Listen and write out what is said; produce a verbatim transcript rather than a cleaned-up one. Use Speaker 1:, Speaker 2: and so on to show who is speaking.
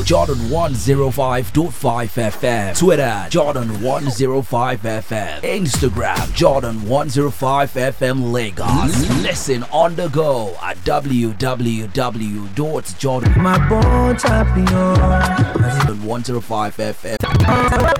Speaker 1: Jordan one oh five point five F M. Twitter, Jordan one oh five F M. Instagram, Jordan one oh five F M Lagos. Listen on the go at w w w dot jordan one oh five F M.